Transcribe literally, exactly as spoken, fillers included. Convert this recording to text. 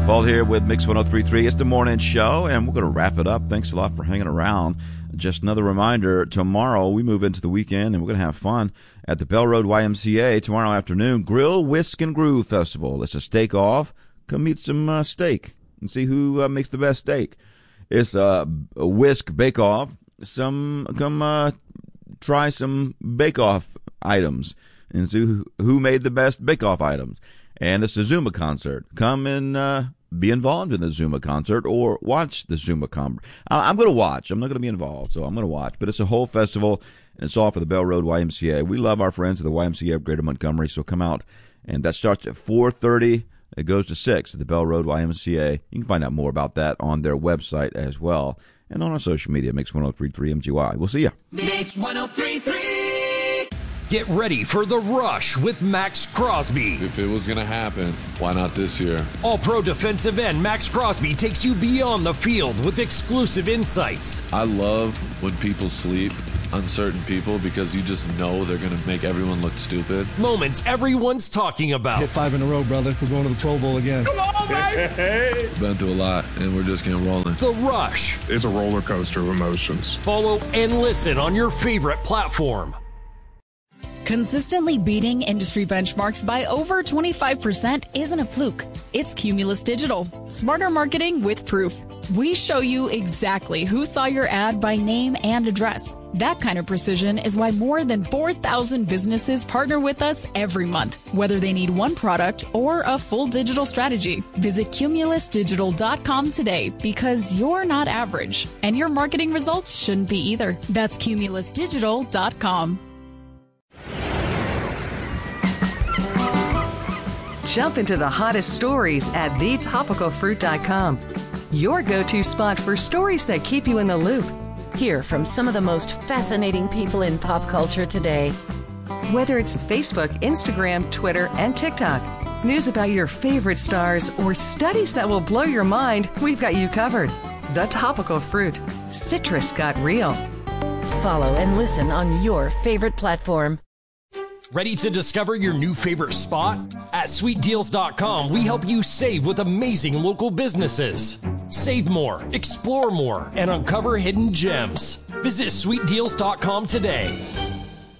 Paul here with Mix one oh three point three. It's the morning show, and we're going to wrap it up. Thanks a lot for hanging around. Just another reminder, tomorrow we move into the weekend, and we're going to have fun at the Bell Road Y M C A tomorrow afternoon. Grill, Whisk, and Groove Festival. It's a steak off. Come meet some uh, steak and see who uh, makes the best steak. It's a, a whisk bake-off. Some Come uh, try some bake-off items and see who, who made the best bake-off items. And it's a Zumba concert. Come and uh, be involved in the Zumba concert or watch the Zumba concert. I'm going to watch. I'm not going to be involved, so I'm going to watch. But it's a whole festival, and it's all for the Bell Road Y M C A. We love our friends at the Y M C A of Greater Montgomery, so come out. And that starts at four thirty. It goes to six at the Bell Road Y M C A. You can find out more about that on their website as well. And on our social media, Mix one oh three point three M G Y. We'll see you. Mix one oh three point three. Get ready for The Rush with Max Crosby. If it was going to happen, why not this year? All-pro defensive end Max Crosby takes you beyond the field with exclusive insights. I love when people sleep, uncertain people, because you just know they're going to make everyone look stupid. Moments everyone's talking about. Hit five in a row, brother. We're going to the Pro Bowl again. Come on, baby! Been through a lot, and we're just getting rolling. The Rush. It's a roller coaster of emotions. Follow and listen on your favorite platform. Consistently beating industry benchmarks by over twenty-five percent isn't a fluke. It's Cumulus Digital. Smarter marketing with proof. We show you exactly who saw your ad by name and address. That kind of precision is why more than four thousand businesses partner with us every month, whether they need one product or a full digital strategy. Visit cumulus digital dot com today, because you're not average, and your marketing results shouldn't be either. That's cumulus digital dot com. Jump into the hottest stories at the topical fruit dot com. Your go-to spot for stories that keep you in the loop. Hear from some of the most fascinating people in pop culture today. Whether it's Facebook, Instagram, Twitter, and TikTok, news about your favorite stars, or studies that will blow your mind, we've got you covered. The Topical Fruit. Citrus got real. Follow and listen on your favorite platform. Ready to discover your new favorite spot? At sweet deals dot com, we help you save with amazing local businesses. Save more, explore more, and uncover hidden gems. Visit sweet deals dot com today.